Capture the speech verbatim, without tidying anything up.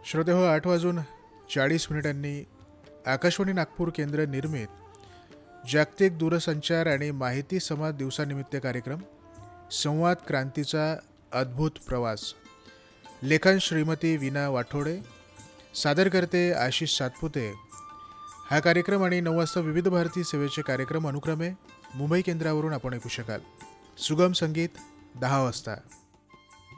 श्रोतेहो, आठ वाजून चाळीस मिनिटांनी आकाशवाणी नागपूर केंद्र निर्मित जागतिक दूरसंचार आणि माहिती संवाद दिवसानिमित्त कार्यक्रम संवाद क्रांतीचा अद्भुत प्रवास, लेखन श्रीमती वीणा वाठोडे, सादर करते आशिष सातपुते. हा कार्यक्रम आणि नऊ वाजता विविध भारती सेवेचे कार्यक्रम अनुक्रमे मुंबई केंद्रावरून आपण ऐकू शकाल. सुगम संगीत दहा वाजता.